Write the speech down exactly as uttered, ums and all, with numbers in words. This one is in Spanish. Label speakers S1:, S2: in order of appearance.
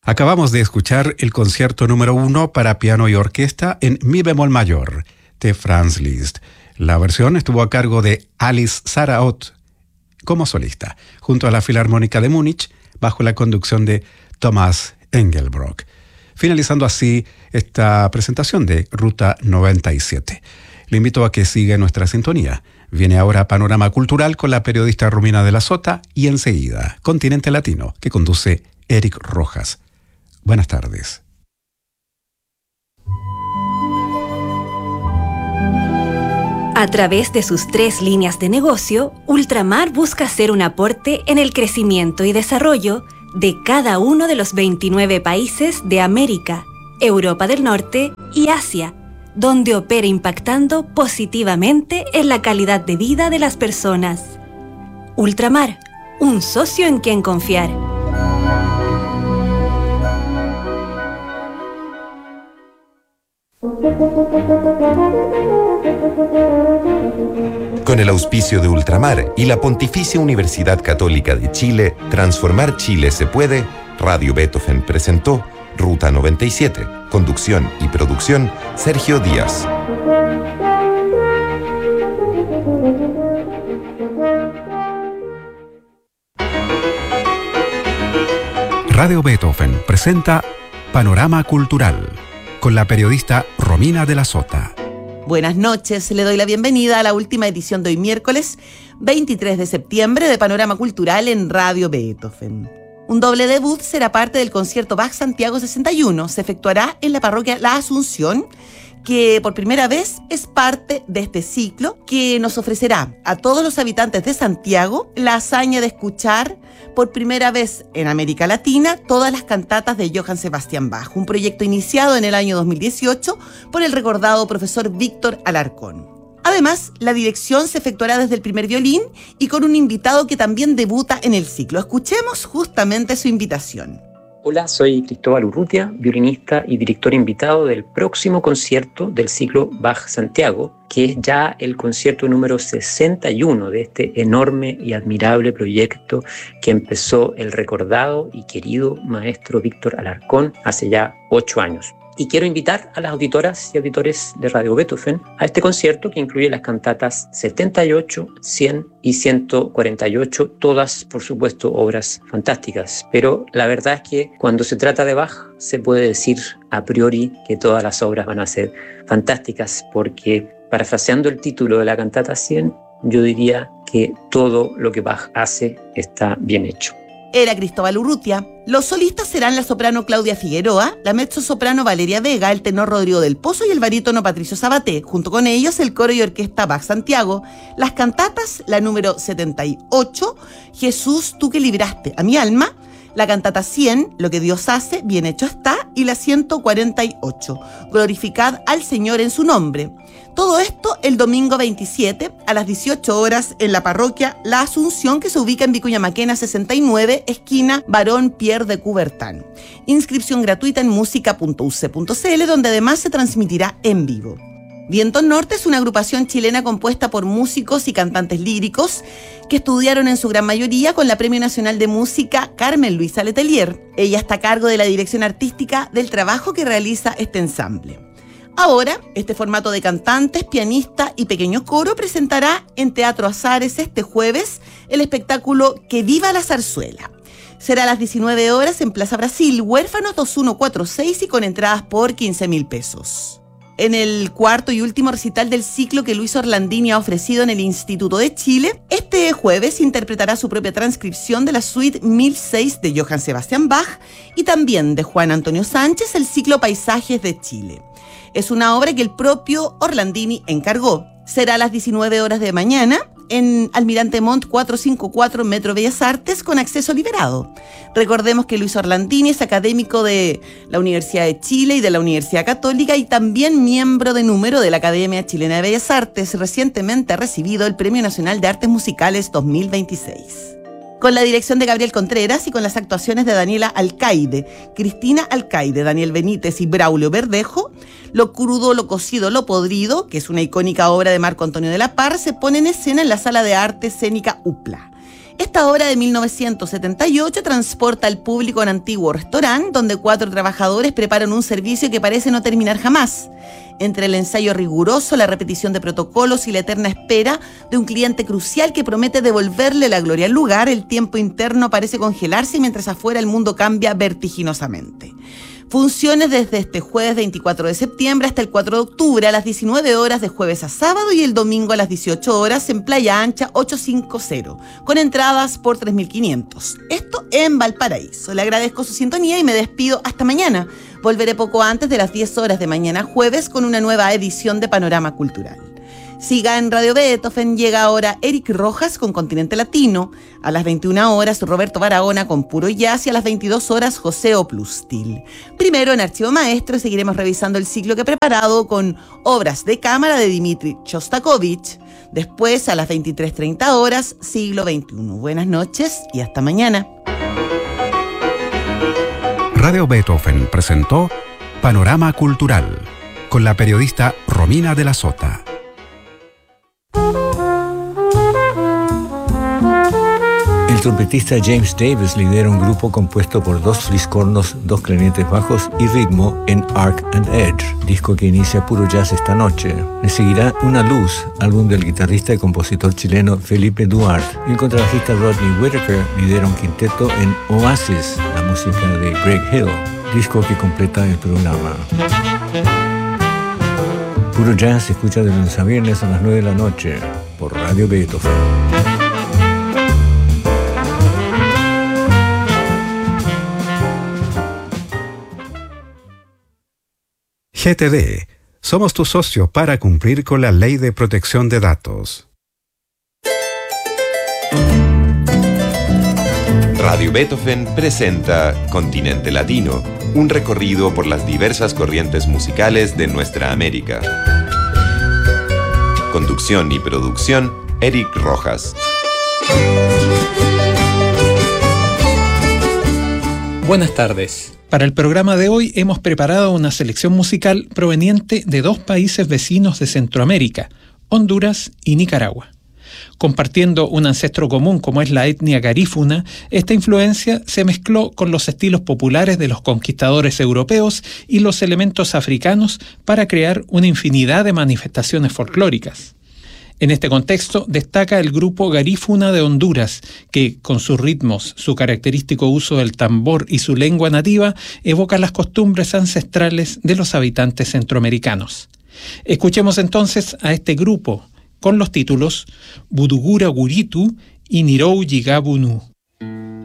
S1: Acabamos de escuchar el concierto número uno para piano y orquesta en mi bemol mayor, de Franz Liszt. La versión estuvo a cargo de Alice Saraot como solista, junto a la Filarmónica de Múnich, bajo la conducción de Thomas Engelbrock. Finalizando así esta presentación de Ruta noventa y siete. Le invito a que siga nuestra sintonía. Viene ahora Panorama Cultural con la periodista Romina de la Sota y enseguida Continente Latino, que conduce Eric Rojas. Buenas tardes.
S2: A través de sus tres líneas de negocio, Ultramar busca hacer un aporte en el crecimiento y desarrollo de cada uno de los veintinueve países de América, Europa del Norte y Asia, donde opera impactando positivamente en la calidad de vida de las personas. Ultramar, un socio en quien confiar.
S3: Con el auspicio de Ultramar y la Pontificia Universidad Católica de Chile, Transformar Chile se puede, Radio Beethoven presentó Ruta noventa y siete, conducción y producción, Sergio Díaz.
S1: Radio Beethoven presenta Panorama Cultural, con la periodista Romina de la Sota.
S4: Buenas noches, le doy la bienvenida a la última edición de hoy miércoles veintitrés de septiembre de Panorama Cultural en Radio Beethoven. Un doble debut será parte del concierto Bach Santiago sesenta y uno. Se efectuará en la parroquia La Asunción, que por primera vez es parte de este ciclo que nos ofrecerá a todos los habitantes de Santiago la hazaña de escuchar por primera vez en América Latina todas las cantatas de Johann Sebastian Bach, un proyecto iniciado en el año dos mil dieciocho por el recordado profesor Víctor Alarcón. Además, la dirección se efectuará desde el primer violín y con un invitado que también debuta en el ciclo. Escuchemos justamente su invitación.
S5: Hola, soy Cristóbal Urrutia, violinista y director invitado del próximo concierto del ciclo Bach Santiago, que es ya el concierto número sesenta y uno de este enorme y admirable proyecto que empezó el recordado y querido maestro Víctor Alarcón hace ya ocho años. Y quiero invitar a las auditoras y auditores de Radio Beethoven a este concierto que incluye las cantatas setenta y ocho, cien y ciento cuarenta y ocho, todas, por supuesto, obras fantásticas. Pero la verdad es que cuando se trata de Bach, se puede decir a priori que todas las obras van a ser fantásticas, porque, parafraseando el título de la cantata cien, yo diría que todo lo que Bach hace está bien hecho.
S4: Era Cristóbal Urrutia. Los solistas serán la soprano Claudia Figueroa, la mezzosoprano Valeria Vega, el tenor Rodrigo del Pozo y el barítono Patricio Sabaté. Junto con ellos, el coro y orquesta Bach Santiago. Las cantatas, la número setenta y ocho, Jesús, tú que libraste a mi alma. La cantata cien, Lo que Dios hace, bien hecho está. Y la ciento cuarenta y ocho, Glorificad al Señor en su nombre. Todo esto el domingo veintisiete a las dieciocho horas en la parroquia La Asunción, que se ubica en Vicuña Maquena sesenta y nueve, esquina Barón Pierre de Coubertin. Inscripción gratuita en música punto u c punto c l, donde además se transmitirá en vivo. Viento Norte es una agrupación chilena compuesta por músicos y cantantes líricos que estudiaron en su gran mayoría con la Premio Nacional de Música Carmen Luisa Letelier. Ella está a cargo de la dirección artística del trabajo que realiza este ensamble. Ahora, este formato de cantantes, pianista y pequeño coro presentará en Teatro Azares este jueves el espectáculo Que viva la zarzuela. Será a las diecinueve horas en Plaza Brasil, Huérfanos dos mil ciento cuarenta y seis y con entradas por quince mil pesos. En el cuarto y último recital del ciclo que Luis Orlandini ha ofrecido en el Instituto de Chile, este jueves interpretará su propia transcripción de la suite mil seis de Johann Sebastian Bach y también de Juan Antonio Sánchez, el ciclo Paisajes de Chile. Es una obra que el propio Orlandini encargó. Será a las diecinueve horas de mañana en Almirante Montt cuatrocientos cincuenta y cuatro, Metro Bellas Artes, con acceso liberado. Recordemos que Luis Orlandini es académico de la Universidad de Chile y de la Universidad Católica y también miembro de número de la Academia Chilena de Bellas Artes. Recientemente ha recibido el Premio Nacional de Artes Musicales dos mil veintiséis. Con la dirección de Gabriel Contreras y con las actuaciones de Daniela Alcaide, Cristina Alcaide, Daniel Benítez y Braulio Verdejo, Lo crudo, lo cocido, lo podrido, que es una icónica obra de Marco Antonio de la Parra, se pone en escena en la Sala de Arte Escénica U P L A. Esta obra de mil novecientos setenta y ocho transporta al público a un antiguo restaurante donde cuatro trabajadores preparan un servicio que parece no terminar jamás. Entre el ensayo riguroso, la repetición de protocolos y la eterna espera de un cliente crucial que promete devolverle la gloria al lugar, el tiempo interno parece congelarse mientras afuera el mundo cambia vertiginosamente. Funciones desde este jueves veinticuatro de septiembre hasta el cuatro de octubre a las diecinueve horas de jueves a sábado y el domingo a las dieciocho horas en Playa Ancha ochocientos cincuenta, con entradas por tres mil quinientos. Esto en Valparaíso. Le agradezco su sintonía y me despido hasta mañana. Volveré poco antes de las diez horas de mañana jueves con una nueva edición de Panorama Cultural. Siga en Radio Beethoven, llega ahora Eric Rojas con Continente Latino, a las veintiuna horas Roberto Barahona con Puro Jazz y a las veintidós horas José Oplustil. Primero en Archivo Maestro seguiremos revisando el ciclo que he preparado con obras de cámara de Dmitri Shostakovich. Después a las veintitrés treinta horas Siglo veintiuno. Buenas noches y hasta mañana.
S1: Radio Beethoven presentó Panorama Cultural con la periodista Romina de la Sota.
S6: El trompetista James Davis lidera un grupo compuesto por dos fliscornos, dos clarinetes bajos y ritmo en Arc and Edge, disco que inicia Puro Jazz esta noche. Le seguirá Una Luz, álbum del guitarrista y compositor chileno Felipe Duarte. Y el contrabajista Rodney Whitaker lidera un quinteto en Oasis, la música de Greg Hill, disco que completa el programa. Puro Jazz se escucha de lunes a viernes a las nueve de la noche por Radio Beethoven.
S1: G T D. Somos tu socio para cumplir con la Ley de Protección de Datos.
S3: Radio Beethoven presenta Continente Latino, un recorrido por las diversas corrientes musicales de nuestra América. Conducción y producción, Eric Rojas.
S7: Buenas tardes. Para el programa de hoy hemos preparado una selección musical proveniente de dos países vecinos de Centroamérica, Honduras y Nicaragua. Compartiendo un ancestro común como es la etnia garífuna, esta influencia se mezcló con los estilos populares de los conquistadores europeos y los elementos africanos para crear una infinidad de manifestaciones folclóricas. En este contexto destaca el grupo Garífuna de Honduras, que con sus ritmos, su característico uso del tambor y su lengua nativa evoca las costumbres ancestrales de los habitantes centroamericanos. Escuchemos entonces a este grupo con los títulos Budugura Guritu y Nirou Yigabunu.